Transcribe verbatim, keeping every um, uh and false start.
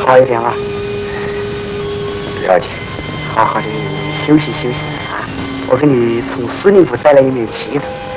好一点了。 了解。 好好的休息休息啊！我给你从司令部带来一面旗子。